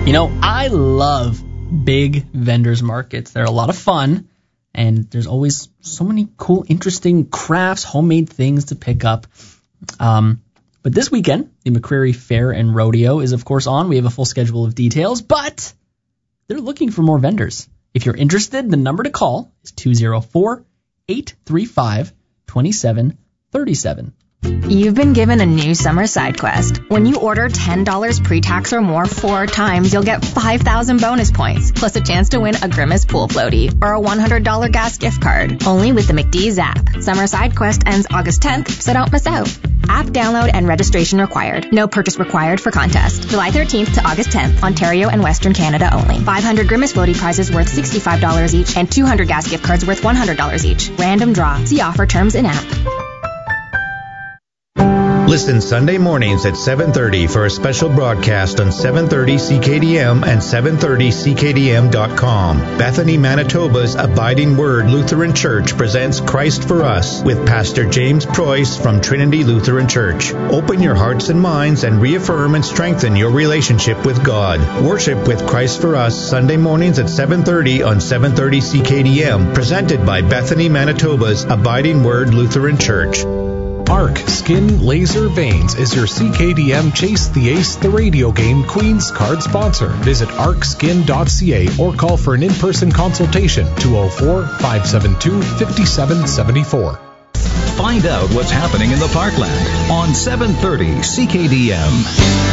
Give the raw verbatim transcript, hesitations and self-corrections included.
You know, I love big vendors markets. They're a lot of fun, and there's always so many cool, interesting crafts, homemade things to pick up. Um, but this weekend, the McCreary Fair and Rodeo is, of course, on. We have a full schedule of details, but they're looking for more vendors. If you're interested, the number to call is two oh four, eight three five, two seven three seven. You've been given a new summer side quest. When you order ten dollars pre-tax or more four times, you'll get five thousand bonus points, plus a chance to win a Grimace pool floaty or a one hundred dollars gas gift card. Only with the McDee's app. Summer side quest ends August tenth, so don't miss out. App download and registration required. No purchase required for contest. July thirteenth to August tenth, Ontario and Western Canada only. five hundred Grimace floaty prizes worth sixty-five dollars each and two hundred gas gift cards worth one hundred dollars each. Random draw. See offer terms in app. Listen Sunday mornings at seven thirty for a special broadcast on seven thirty C K D M and seven thirty C K D M dot com. Bethany, Manitoba's Abiding Word Lutheran Church presents Christ for Us with Pastor James Preuss from Trinity Lutheran Church. Open your hearts and minds and reaffirm and strengthen your relationship with God. Worship with Christ for Us Sunday mornings at seven thirty on seven thirty C K D M, presented by Bethany, Manitoba's Abiding Word Lutheran Church. Arc Skin Laser Veins is your C K D M Chase the Ace the radio game Queen's card sponsor. Visit arc skin dot c a or call for an in-person consultation two oh four, five seven two, five seven seven four. Find out what's happening in the Parkland on seven thirty C K D M.